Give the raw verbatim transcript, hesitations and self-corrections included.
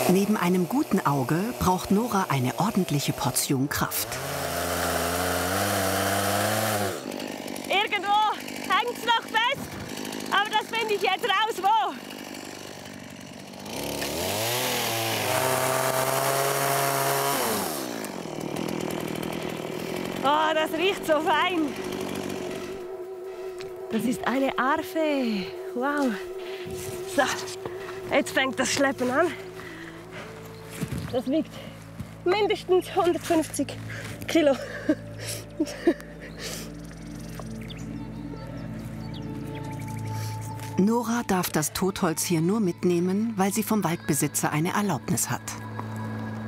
Neben einem guten Auge braucht Nora eine ordentliche Portion Kraft. Irgendwo hängt es noch fest, aber das finde ich jetzt raus, wo. Oh, das riecht so fein. Das ist eine Arfe. Wow. So, jetzt fängt das Schleppen an. Das wiegt mindestens hundertfünfzig Kilo. Nora darf das Totholz hier nur mitnehmen, weil sie vom Waldbesitzer eine Erlaubnis hat.